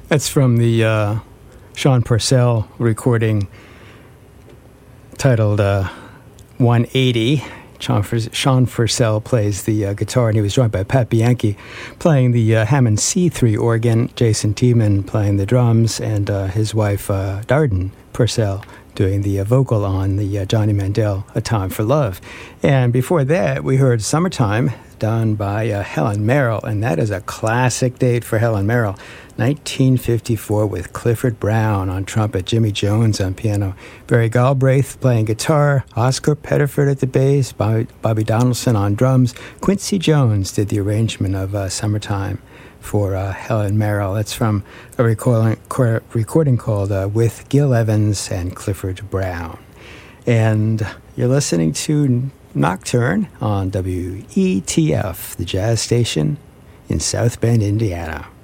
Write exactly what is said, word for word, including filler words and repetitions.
That's from the uh, Sean Purcell recording titled uh, one eighty. Sean, Sean Purcell plays the uh, guitar, and he was joined by Pat Bianchi playing the uh, Hammond C three organ, Jason Tiemann playing the drums, and uh, his wife, uh, Darden Purcell, doing the uh, vocal on the uh, Johnny Mandel, A Time for Love. And before that, we heard Summertime, done by uh, Helen Merrill, and that is a classic date for Helen Merrill. nineteen fifty-four with Clifford Brown on trumpet, Jimmy Jones on piano, Barry Galbraith playing guitar, Oscar Pettiford at the bass, Bobby, Bobby Donaldson on drums. Quincy Jones did the arrangement of uh, Summertime for uh, Helen Merrill. That's from a recording, recording called uh, With Gil Evans and Clifford Brown. And you're listening to Nocturne on W E T F, the jazz station in South Bend, Indiana.